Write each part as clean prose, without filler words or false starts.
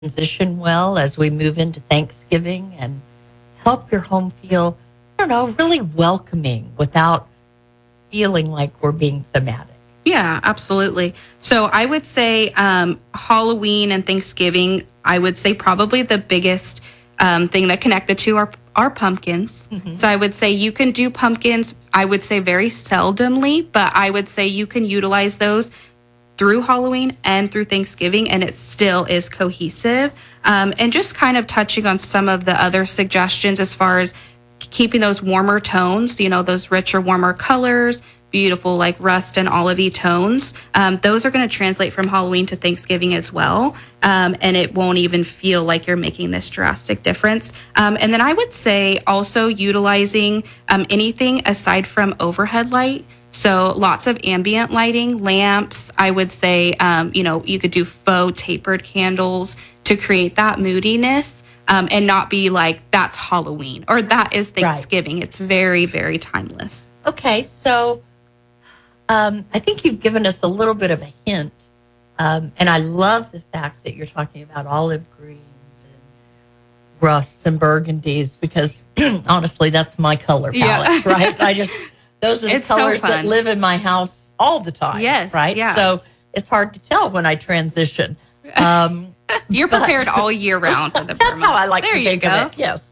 transition well as we move into Thanksgiving and help your home feel, really welcoming without feeling like we're being thematic. Yeah, absolutely. So I would say Halloween and Thanksgiving, I would say probably the biggest thing that connect the two are pumpkins. Mm-hmm. So I would say you can do pumpkins, I would say very seldomly, but I would say you can utilize those through Halloween and through Thanksgiving, and it still is cohesive. And just kind of touching on some of the other suggestions as far as keeping those warmer tones, those richer, warmer colors, beautiful like rust and olivey tones. Those are going to translate from Halloween to Thanksgiving as well. And it won't even feel like you're making this drastic difference. And then I would say also utilizing anything aside from overhead light. So lots of ambient lighting, lamps. I would say, you could do faux tapered candles to create that moodiness and not be like, that's Halloween or that is Thanksgiving. Right. It's very, very timeless. Okay, so I think you've given us a little bit of a hint. And I love the fact that you're talking about olive greens and rusts and burgundies because honestly, that's my color palette, right? Those are the colors that live in my house all the time. Yes. Right? Yeah. So it's hard to tell when I transition. You're prepared all year round for the That's how I like to think of it. Yes.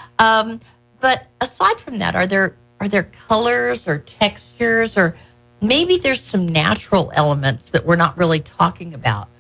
But aside from that, are there colors or textures or maybe there's some natural elements that we're not really talking about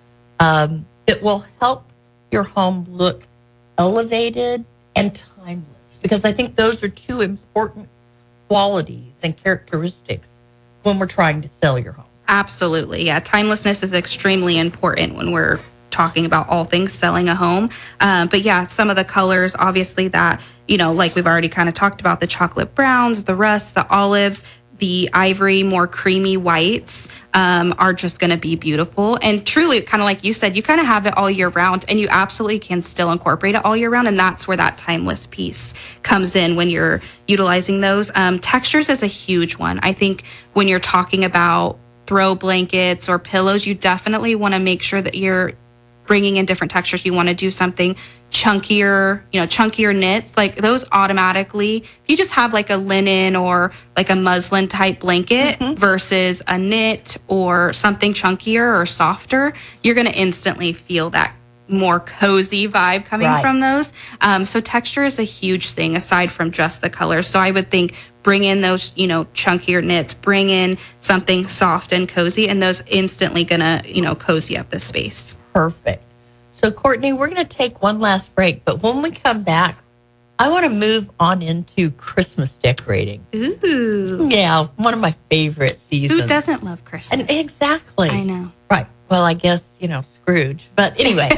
that will help your home look elevated and timeless? Because I think those are two important qualities and characteristics when we're trying to sell your home. Absolutely. Yeah. Timelessness is extremely important when we're talking about all things selling a home. But yeah, some of the colors, obviously that, like we've already kind of talked about, the chocolate browns, the rust, the olives, the ivory, more creamy whites are just going to be beautiful. And truly, kind of like you said, you kind of have it all year round and you absolutely can still incorporate it all year round. And that's where that timeless piece comes in when you're utilizing those. Textures is a huge one. I think when you're talking about throw blankets or pillows, you definitely want to make sure that you're bringing in different textures. You want to do something chunkier, chunkier knits, like those automatically, if you just have like a linen or like a muslin type blanket versus a knit or something chunkier or softer, you're going to instantly feel that more cozy vibe coming from those. So texture is a huge thing aside from just the color. So I would think bring in those, chunkier knits, bring in something soft and cozy, and those instantly going to, cozy up the space. Perfect. So, Courtney, we're going to take one last break, but when we come back, I want to move on into Christmas decorating. Ooh. Yeah, one of my favorite seasons. Who doesn't love Christmas? And exactly. I know. Right. Well, I guess, Scrooge. But anyway,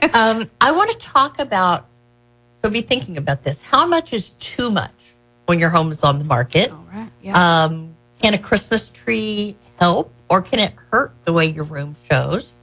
I want to talk about, so be thinking about this. How much is too much when your home is on the market? All right. Yeah. Can a Christmas tree help or can it hurt the way your room shows?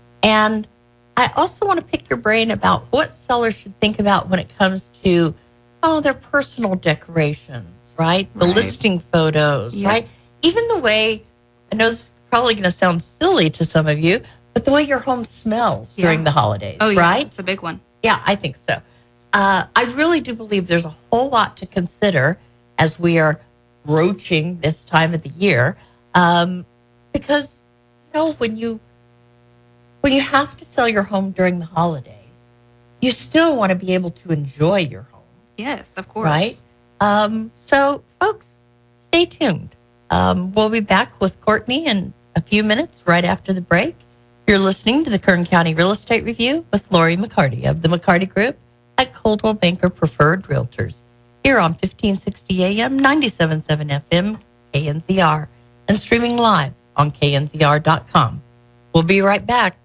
And I also want to pick your brain about what sellers should think about when it comes to, their personal decorations, right? The listing photos, right? Even the way, I know this is probably going to sound silly to some of you, but the way your home smells during the holidays, right? It's a big one. Yeah, I think so. I really do believe there's a whole lot to consider as we are broaching this time of the year. Because, when you have to sell your home during the holidays, you still want to be able to enjoy your home. Yes, of course. Right? So, folks, stay tuned. We'll be back with Courtney in a few minutes right after the break. You're listening to the Kern County Real Estate Review with Lori McCarty of the McCarty Group at Coldwell Banker Preferred Realtors here on 1560 AM, 97.7 FM, KNZR, and streaming live on knzr.com. We'll be right back.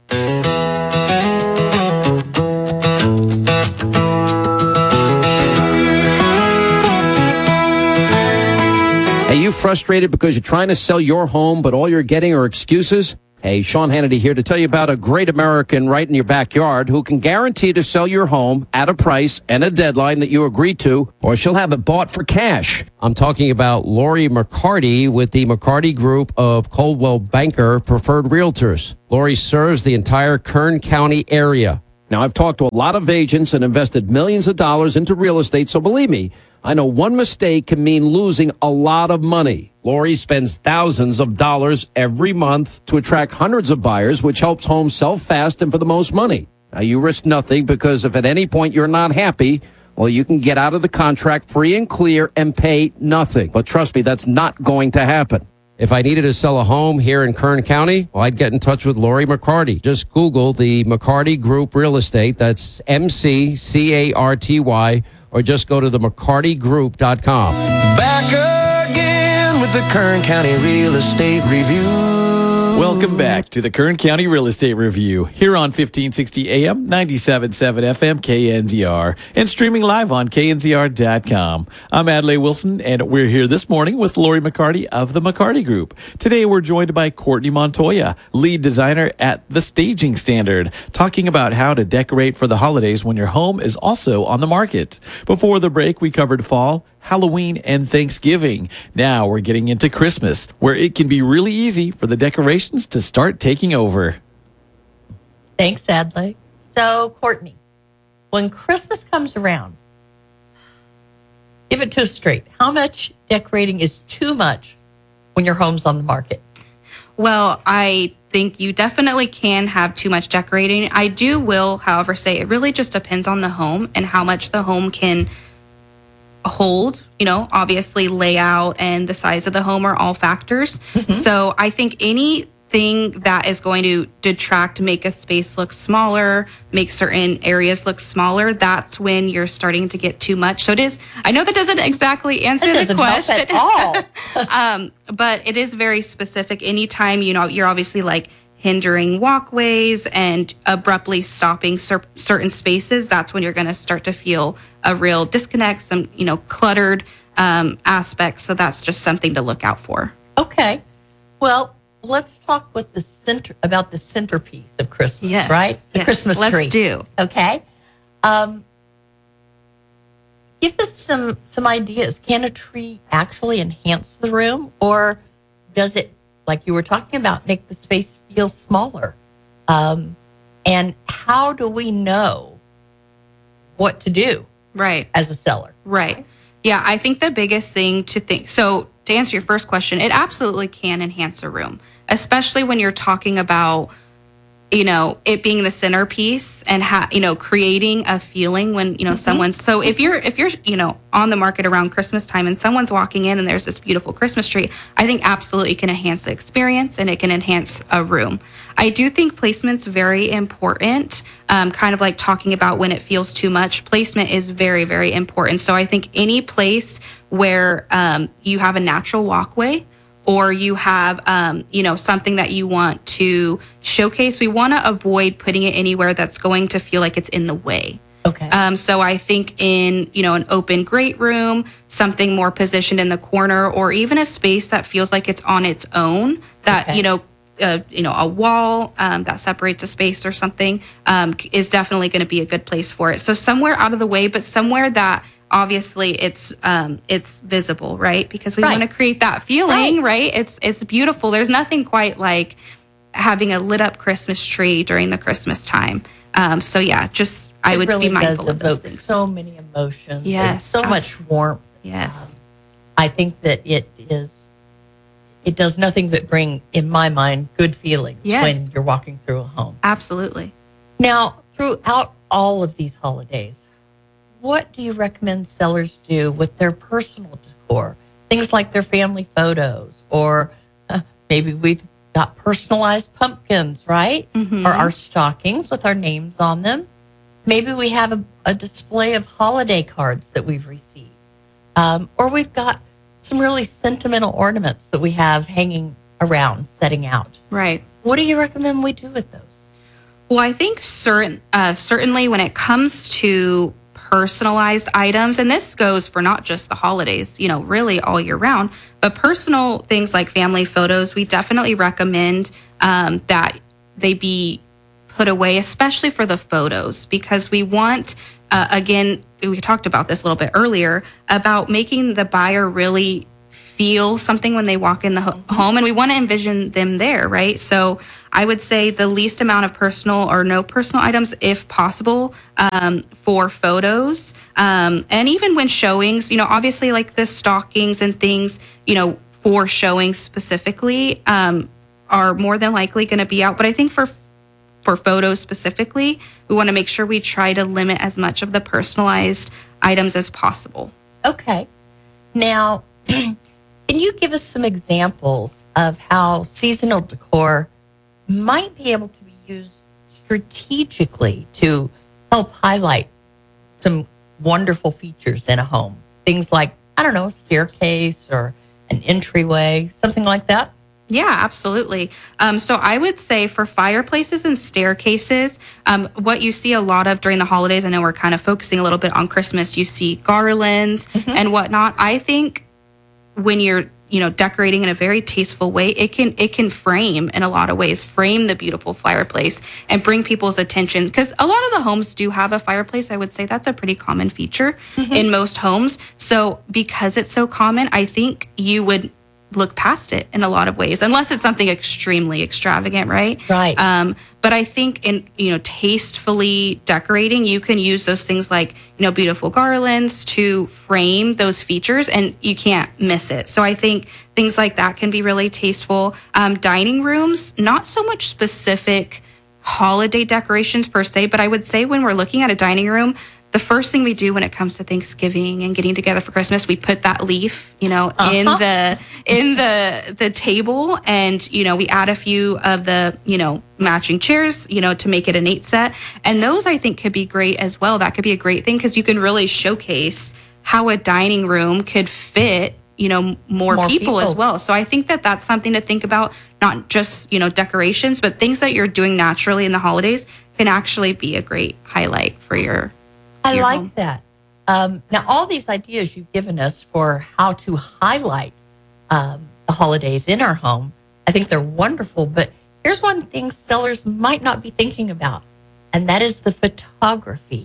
Are you frustrated because you're trying to sell your home, but all you're getting are excuses? Hey, Sean Hannity here to tell you about a great American right in your backyard who can guarantee to sell your home at a price and a deadline that you agree to, or she'll have it bought for cash. I'm talking about Lori McCarty with the McCarty Group of Coldwell Banker Preferred Realtors. Lori serves the entire Kern County area. Now, I've talked to a lot of agents and invested millions of dollars into real estate, so believe me, I know one mistake can mean losing a lot of money. Lori spends thousands of dollars every month to attract hundreds of buyers, which helps homes sell fast and for the most money. Now, you risk nothing because if at any point you're not happy, well, you can get out of the contract free and clear and pay nothing. But trust me, that's not going to happen. If I needed to sell a home here in Kern County, well, I'd get in touch with Lori McCarty. Just Google the McCarty Group Real Estate. That's MCCARTY, or just go to the McCartyGroup.com. Back again with the Kern County Real Estate Review. Welcome back to the Kern County Real Estate Review here on 1560 AM, 97.7 FM, KNZR, and streaming live on knzr.com. I'm Adlai Wilson, and we're here this morning with Lori McCarty of the McCarty Group. Today, we're joined by Courtney Montoya, lead designer at The Staging Standard, talking about how to decorate for the holidays when your home is also on the market. Before the break, we covered fall, Halloween, and Thanksgiving. Now we're getting into Christmas, where it can be really easy for the decorations to start taking over. Thanks, Adlai. So, Courtney, when Christmas comes around, give it to us straight. How much decorating is too much when your home's on the market? Well, I think you definitely can have too much decorating. I will, however, say it really just depends on the home and how much the home can hold. Obviously layout and the size of the home are all factors. Mm-hmm. So I think anything that is going to detract, make a space look smaller, make certain areas look smaller, that's when you're starting to get too much. So it is, I know that doesn't exactly answer the question help at all. But it is very specific. Anytime, you're obviously like hindering walkways and abruptly stopping certain spaces, that's when you're going to start to feel a real disconnect, some, cluttered aspects. So that's just something to look out for. Okay. Well, let's talk about the centerpiece of Christmas, right? The Christmas tree. Let's do. Okay. Give us some ideas. Can a tree actually enhance the room, or does it, like you were talking about, make the space feel smaller? And how do we know what to do? Right. As a seller. Right. Yeah, I think the biggest thing to think, so to answer your first question, it absolutely can enhance a room, especially when you're talking about, it being the centerpiece and creating a feeling when, mm-hmm. someone's, so if you're, on the market around Christmas time and someone's walking in and there's this beautiful Christmas tree, I think absolutely can enhance the experience and it can enhance a room. I do think placement's very important. Kind of like talking about when it feels too much, placement is very, very important. So I think any place where you have a natural walkway, or you have, something that you want to showcase, we want to avoid putting it anywhere that's going to feel like it's in the way. Okay. So I think in, an open great room, something more positioned in the corner, or even a space that feels like it's on its own, that, okay. A wall that separates a space or something is definitely going to be a good place for it. So somewhere out of the way, but somewhere that obviously it's visible, right? Because we want to create that feeling, right? It's beautiful. There's nothing quite like having a lit up Christmas tree during the Christmas time. So yeah, I would really be mindful of those things. So many emotions. Yes. So much warmth. Yes. I think that it does nothing but bring, in my mind, good feelings when you're walking through a home. Absolutely. Now, throughout all of these holidays, what do you recommend sellers do with their personal decor? Things like their family photos, or maybe we've got personalized pumpkins, right? Mm-hmm. Or our stockings with our names on them. Maybe we have a display of holiday cards that we've received. Or we've got some really sentimental ornaments that we have hanging around, setting out. Right. What do you recommend we do with those? Well, I think certainly when it comes to personalized items, and this goes for not just the holidays, really all year round, but personal things like family photos, we definitely recommend that they be put away, especially for the photos, because we want, again, we talked about this a little bit earlier, about making the buyer really feel something when they walk in the home, and we want to envision them there, right? So I would say the least amount of personal or no personal items if possible, for photos. And even when showings, obviously like the stockings and things, for showings specifically, are more than likely going to be out. But I think for photos specifically, we want to make sure we try to limit as much of the personalized items as possible. Okay. Now, can you give us some examples of how seasonal decor might be able to be used strategically to help highlight some wonderful features in a home? Things like, I don't know, a staircase or an entryway, something like that? Yeah, absolutely. So I would say for fireplaces and staircases, what you see a lot of during the holidays, I know we're kind of focusing a little bit on Christmas, you see garlands and whatnot. I think when you're, decorating in a very tasteful way, it can frame in a lot of ways, frame the beautiful fireplace and bring people's attention. Because a lot of the homes do have a fireplace. I would say that's a pretty common feature in most homes. So because it's so common, I think you would look past it in a lot of ways, unless it's something extremely extravagant, right? Right. But I think in, tastefully decorating, you can use those things like, beautiful garlands to frame those features and you can't miss it. So I think things like that can be really tasteful. Dining rooms, not so much specific holiday decorations per se, but I would say when we're looking at a dining room, the first thing we do when it comes to Thanksgiving and getting together for Christmas, we put that leaf, in the table, and we add a few of the matching chairs, to make it an 8 set, and those I think could be great as well. That could be a great thing because you can really showcase how a dining room could fit more people as well. So I think that that's something to think about, not just decorations, but things that you're doing naturally in the holidays can actually be a great highlight for your like home. that. Now, all these ideas you've given us for how to highlight the holidays in our home, I think they're wonderful. But here's one thing sellers might not be thinking about, and that is the photography.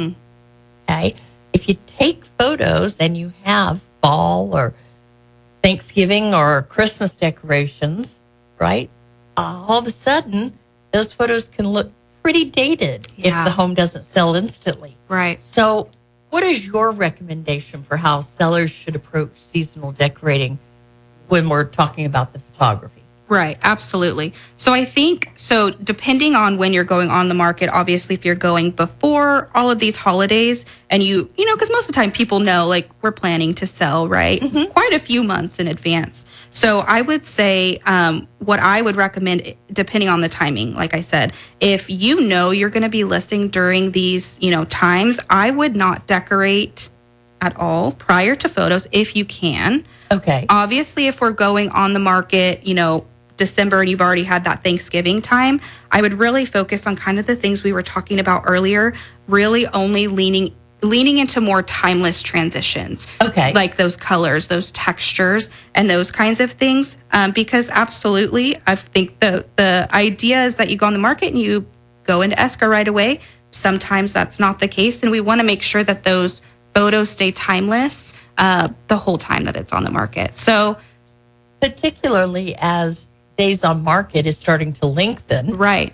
Okay? If you take photos and you have fall or Thanksgiving or Christmas decorations, right? All of a sudden, those photos can look pretty dated if the home doesn't sell instantly. Right. So what is your recommendation for how sellers should approach seasonal decorating when we're talking about the photography? Right, absolutely. So I think, depending on when you're going on the market, obviously if you're going before all of these holidays and because most of the time people know, like, we're planning to sell, right? Quite a few months in advance. So I would say what I would recommend, depending on the timing, like I said, if you're going to be listing during these, times, I would not decorate at all prior to photos if you can. Okay. Obviously, if we're going on the market, December and you've already had that Thanksgiving time, I would really focus on kind of the things we were talking about earlier, really only leaning into more timeless transitions. Okay. Like those colors, those textures, and those kinds of things. Because absolutely, I think the idea is that you go on the market and you go into escrow right away. Sometimes that's not the case. And we want to make sure that those photos stay timeless the whole time that it's on the market. So particularly as days on market is starting to lengthen. Right.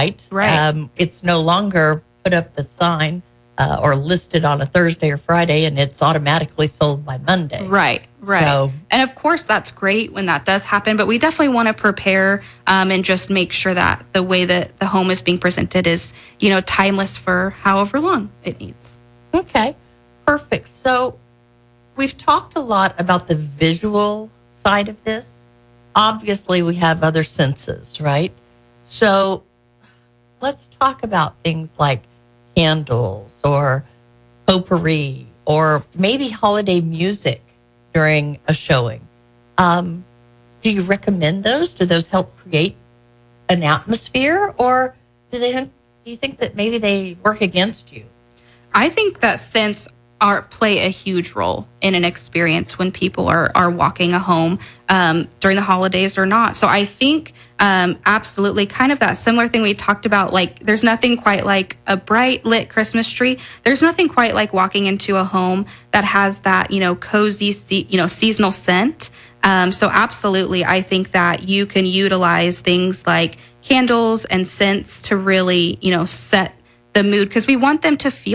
It's no longer put up the sign or listed on a Thursday or Friday and it's automatically sold by Monday. Right. So, and of course, that's great when that does happen, but we definitely want to prepare and just make sure that the way that the home is being presented is, timeless for however long it needs. Okay, perfect. So we've talked a lot about the visual side of this. Obviously, we have other senses, right? So let's talk about things like candles or potpourri or maybe holiday music during a showing. Do you recommend those? Do those help create an atmosphere, or do you think that maybe they work against you? I think that scents play a huge role in an experience when people are walking a home during the holidays or not. So I think absolutely kind of that similar thing we talked about, like there's nothing quite like a bright lit Christmas tree. There's nothing quite like walking into a home that has that, cozy, seasonal scent. So absolutely, I think that you can utilize things like candles and scents to really, set the mood, because we want them to feel